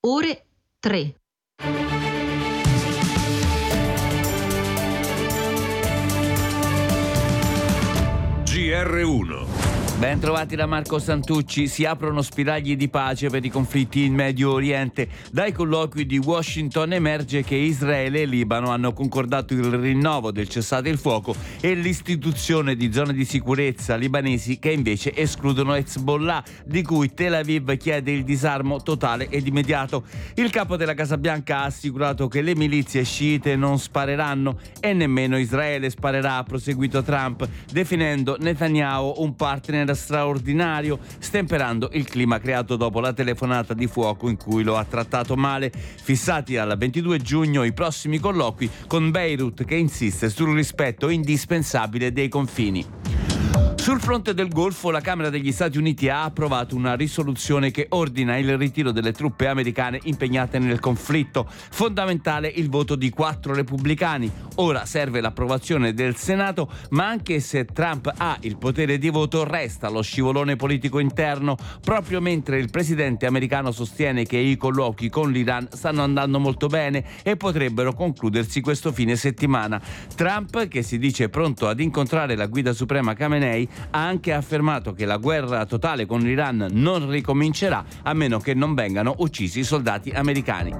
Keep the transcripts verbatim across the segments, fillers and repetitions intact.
ore tre. G R uno. Ben trovati da Marco Santucci. Si aprono spiragli di pace per i conflitti in Medio Oriente. Dai colloqui di Washington emerge che Israele e Libano hanno concordato il rinnovo del cessate il fuoco e l'istituzione di zone di sicurezza libanesi che invece escludono Hezbollah, di cui Tel Aviv chiede il disarmo totale ed immediato. Il capo della Casa Bianca ha assicurato che le milizie sciite non spareranno e nemmeno Israele sparerà, ha proseguito Trump, definendo Netanyahu un partner straordinario, stemperando il clima creato dopo la telefonata di fuoco in cui lo ha trattato male. Fissati al ventidue giugno i prossimi colloqui con Beirut, che insiste sul rispetto indispensabile dei confini. Sul fronte del Golfo, la Camera degli Stati Uniti ha approvato una risoluzione che ordina il ritiro delle truppe americane impegnate nel conflitto. Fondamentale il voto di quattro repubblicani. Ora serve l'approvazione del Senato, ma anche se Trump ha il potere di voto resta lo scivolone politico interno, proprio mentre il presidente americano sostiene che i colloqui con l'Iran stanno andando molto bene e potrebbero concludersi questo fine settimana. Trump, che si dice pronto ad incontrare la guida suprema Khamenei, ha anche affermato che la guerra totale con l'Iran non ricomincerà a meno che non vengano uccisi i soldati americani.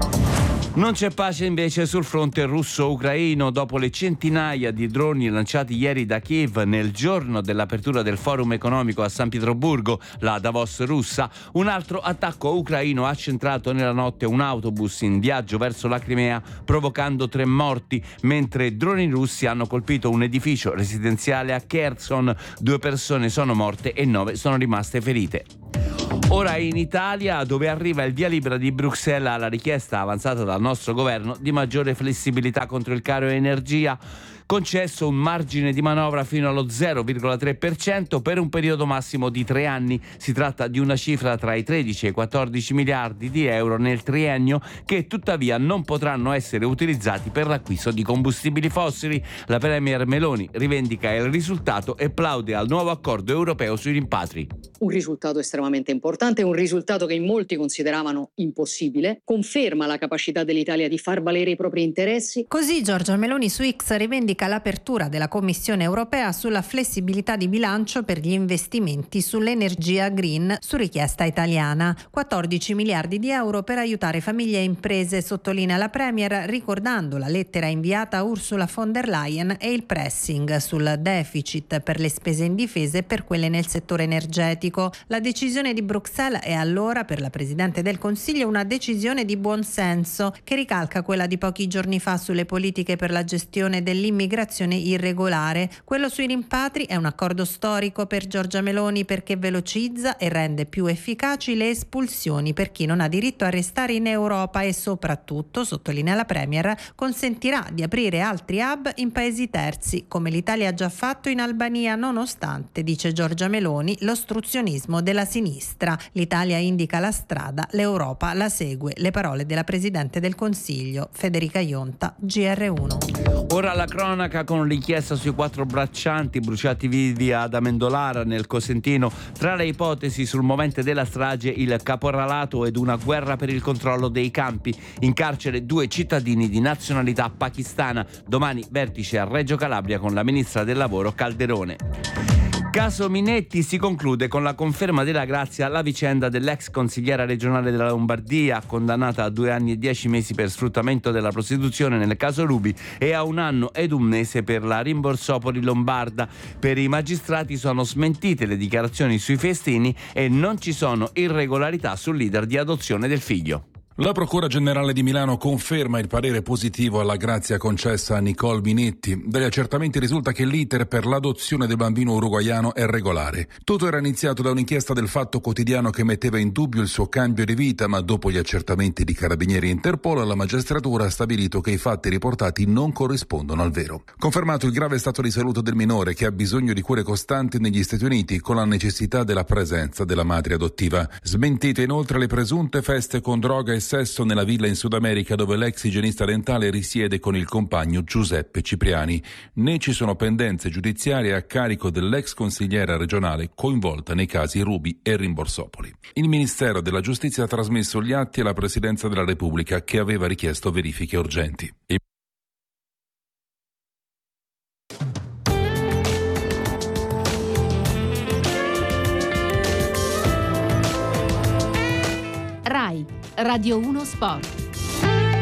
Non c'è pace invece sul fronte russo-ucraino. Dopo le centinaia di droni lanciati ieri da Kiev nel giorno dell'apertura del forum economico a San Pietroburgo, la Davos russa, un altro attacco ucraino ha centrato nella notte un autobus in viaggio verso la Crimea, provocando tre morti, mentre droni russi hanno colpito un edificio residenziale a Kherson. Due persone sono morte e nove sono rimaste ferite. Ora in Italia, dove arriva il via libera di Bruxelles alla richiesta avanzata dal nostro governo di maggiore flessibilità contro il caro energia, concesso un margine di manovra fino allo zero virgola tre per cento per un periodo massimo di tre anni. Si tratta di una cifra tra i tredici e i quattordici miliardi di euro nel triennio, che tuttavia non potranno essere utilizzati per l'acquisto di combustibili fossili. La premier Meloni rivendica il risultato e plaude al nuovo accordo europeo sui rimpatri. Un risultato estremamente importante, un risultato che in molti consideravano impossibile, conferma la capacità dell'Italia di far valere i propri interessi. Così Giorgia Meloni su X rivendica l'apertura della Commissione europea sulla flessibilità di bilancio per gli investimenti sull'energia green su richiesta italiana. quattordici miliardi di euro per aiutare famiglie e imprese, sottolinea la Premier, ricordando la lettera inviata a Ursula von der Leyen e il pressing sul deficit per le spese in difesa e per quelle nel settore energetico. La decisione di Bruxelles è allora per la Presidente del Consiglio una decisione di buon senso, che ricalca quella di pochi giorni fa sulle politiche per la gestione dell'immigrazione irregolare. Quello sui rimpatri è un accordo storico per Giorgia Meloni perché velocizza e rende più efficaci le espulsioni per chi non ha diritto a restare in Europa e soprattutto, sottolinea la Premier, consentirà di aprire altri hub in paesi terzi, come l'Italia ha già fatto in Albania, nonostante, dice Giorgia Meloni, l'ostruzionismo della sinistra. L'Italia indica la strada, l'Europa la segue. Le parole della Presidente del Consiglio, Federica Ionta, G R uno. Ora la cronaca con l'inchiesta sui quattro braccianti bruciati vivi ad Amendolara nel Cosentino. Tra le ipotesi sul movente della strage il caporalato ed una guerra per il controllo dei campi. In carcere due cittadini di nazionalità pakistana. Domani vertice a Reggio Calabria con la ministra del lavoro Calderone. Caso Minetti si conclude con la conferma della grazia alla vicenda dell'ex consigliera regionale della Lombardia, condannata a due anni e dieci mesi per sfruttamento della prostituzione nel caso Ruby e a un anno ed un mese per la Rimborsopoli lombarda. Per i magistrati sono smentite le dichiarazioni sui festini e non ci sono irregolarità sul leader di adozione del figlio. La Procura Generale di Milano conferma il parere positivo alla grazia concessa a Nicole Minetti. Dagli accertamenti risulta che l'iter per l'adozione del bambino uruguaiano è regolare. Tutto era iniziato da un'inchiesta del Fatto Quotidiano che metteva in dubbio il suo cambio di vita, ma dopo gli accertamenti di Carabinieri e Interpol, la magistratura ha stabilito che i fatti riportati non corrispondono al vero. Confermato il grave stato di salute del minore, che ha bisogno di cure costanti negli Stati Uniti, con la necessità della presenza della madre adottiva. Smentite inoltre le presunte feste con droga e sesso nella villa in Sud America dove l'ex igienista dentale risiede con il compagno Giuseppe Cipriani. Né ci sono pendenze giudiziarie a carico dell'ex consigliera regionale coinvolta nei casi Ruby e Rimborsopoli. Il Ministero della Giustizia ha trasmesso gli atti alla Presidenza della Repubblica, che aveva richiesto verifiche urgenti. RAI Radio uno Sport.